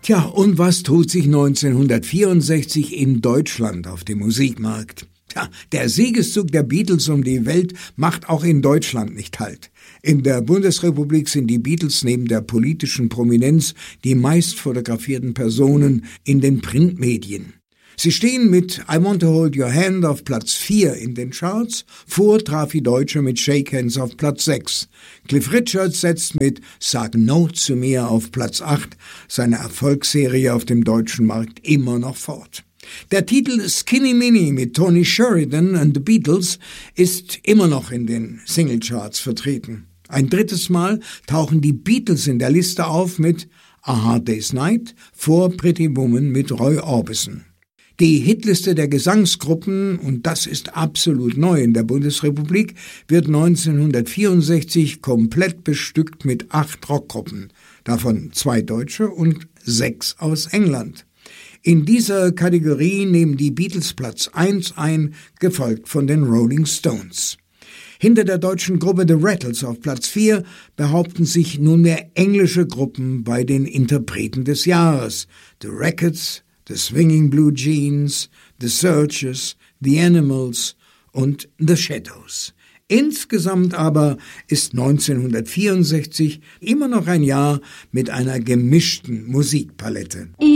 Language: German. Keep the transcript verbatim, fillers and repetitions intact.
Tja, und was tut sich neunzehnhundertvierundsechzig in Deutschland auf dem Musikmarkt? Tja, der Siegeszug der Beatles um die Welt macht auch in Deutschland nicht Halt. In der Bundesrepublik sind die Beatles neben der politischen Prominenz die meist fotografierten Personen in den Printmedien. Sie stehen mit I Want to Hold Your Hand auf Platz vier in den Charts, vor traf die Deutsche mit Shake Hands auf Platz sechs. Cliff Richard setzt mit Sag No zu mir auf Platz acht seine Erfolgsserie auf dem deutschen Markt immer noch fort. Der Titel Skinny Minnie mit Tony Sheridan and the Beatles ist immer noch in den Singlecharts vertreten. Ein drittes Mal tauchen die Beatles in der Liste auf mit A Hard Day's Night vor Pretty Woman mit Roy Orbison. Die Hitliste der Gesangsgruppen, und das ist absolut neu in der Bundesrepublik, wird neunzehnhundertvierundsechzig komplett bestückt mit acht Rockgruppen, davon zwei deutsche und sechs aus England. In dieser Kategorie nehmen die Beatles Platz eins ein, gefolgt von den Rolling Stones. Hinter der deutschen Gruppe The Rattles auf Platz vier behaupten sich nunmehr englische Gruppen bei den Interpreten des Jahres: The Records, The Swinging Blue Jeans, The Searchers, The Animals und The Shadows. Insgesamt aber ist neunzehnhundertvierundsechzig immer noch ein Jahr mit einer gemischten Musikpalette.